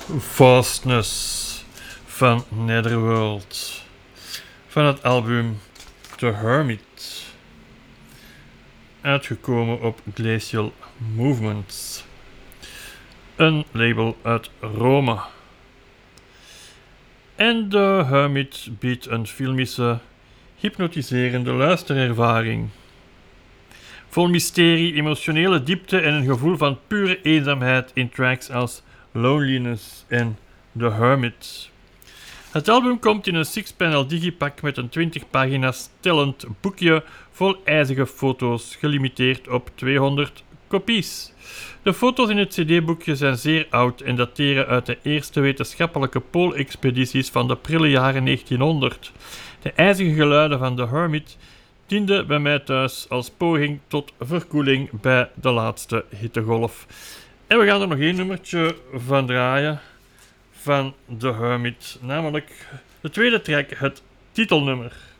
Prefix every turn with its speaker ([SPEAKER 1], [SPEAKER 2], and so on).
[SPEAKER 1] Vastness van Netherworld van het album The Hermit, uitgekomen op Glacial Movements, een label uit Rome. En The Hermit biedt een filmische, hypnotiserende luisterervaring. Vol mysterie, emotionele diepte en een gevoel van pure eenzaamheid in tracks als Loneliness en The Hermit. Het album komt in een 6-panel digipack met een 20 pagina's tellend boekje vol ijzige foto's, gelimiteerd op 200 kopies. De foto's in het cd-boekje zijn zeer oud en dateren uit de eerste wetenschappelijke poolexpedities van de prille jaren 1900. De ijzige geluiden van The Hermit dienden bij mij thuis als poging tot verkoeling bij de laatste hittegolf. En we gaan er nog één nummertje van draaien van The Hermit, namelijk de tweede track, het titelnummer.